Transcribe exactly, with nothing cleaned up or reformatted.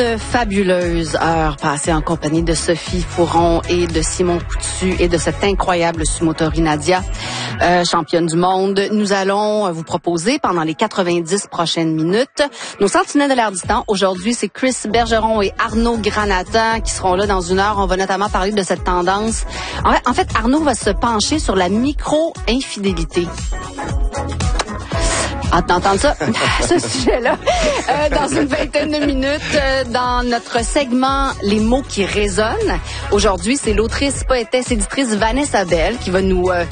Fabuleuse heure passée en compagnie de Sophie Fouron et de Simon Coutu et de cette incroyable sumotori Nadia, euh, championne du monde. Nous allons vous proposer pendant les quatre-vingt-dix prochaines minutes nos sentinelles de l'air du temps. Aujourd'hui, c'est Chris Bergeron et Arnaud Granata qui seront là dans une heure. On va notamment parler de cette tendance. En fait, en fait Arnaud va se pencher sur la micro-infidélité. Hâte d'entendre ça, ce sujet-là, euh, dans une vingtaine de minutes, euh, dans notre segment « Les mots qui résonnent ». Aujourd'hui, c'est l'autrice, poétesse, éditrice Vanessa Bell qui va nous euh,